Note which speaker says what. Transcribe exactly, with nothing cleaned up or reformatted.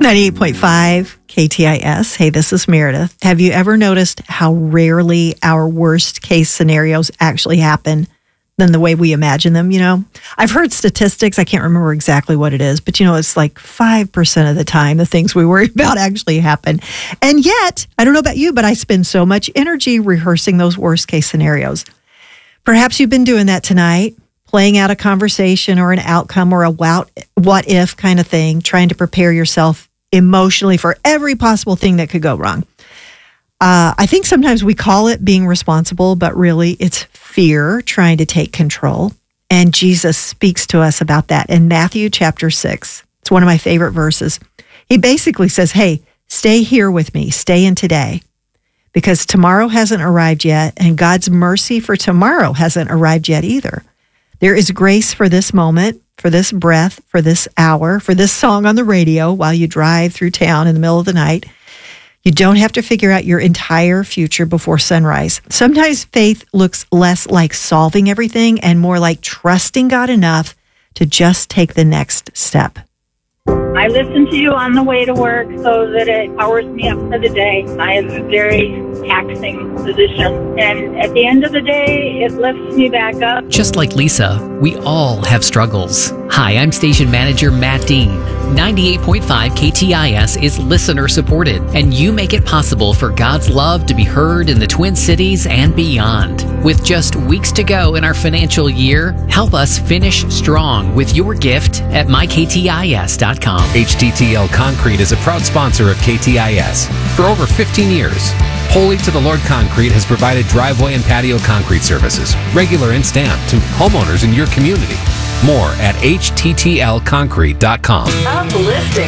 Speaker 1: ninety-eight point five K T I S. Hey, this is Meredith. Have you ever noticed how rarely our worst case scenarios actually happen than the way we imagine them? You know, I've heard statistics. I can't remember exactly what it is, but you know, it's like five percent of the time the things we worry about actually happen. And yet, I don't know about you, but I spend so much energy rehearsing those worst case scenarios. Perhaps you've been doing that tonight, playing out a conversation or an outcome or a what, what if kind of thing, trying to prepare yourself emotionally for every possible thing that could go wrong. Uh, I think sometimes we call it being responsible, but really it's fear trying to take control. And Jesus speaks to us about that in Matthew chapter six. It's one of my favorite verses. He basically says, hey, stay here with me, stay in today, because tomorrow hasn't arrived yet, and God's mercy for tomorrow hasn't arrived yet either. There is grace for this moment, for this breath, for this hour, for this song on the radio while you drive through town in the middle of the night. You don't have to figure out your entire future before sunrise. Sometimes faith looks less like solving everything and more like trusting God enough to just take the next step.
Speaker 2: I listen to you on the way to work so that it powers me up for the day. I have a very taxing position, and at the end of the day, it lifts me back up.
Speaker 3: Just like Lisa, we all have struggles. Hi, I'm station manager Matt Dean. ninety-eight point five K T I S is listener supported, and you make it possible for God's love to be heard in the Twin Cities and beyond. With just weeks to go in our financial year, help us finish strong with your gift at my k t i s dot com.
Speaker 4: H T T L Concrete is a proud sponsor of K T I S. For over fifteen years, Holy to the Lord Concrete has provided driveway and patio concrete services, regular and stamped, to homeowners in your community. More at h t t l concrete dot com.
Speaker 5: Uplifting